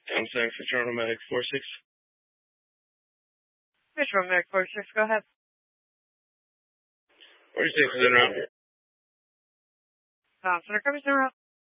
I'm saying for Toronto Medic 46. Metro Medic 46, go ahead. 46 is en route. Center, cover's en route.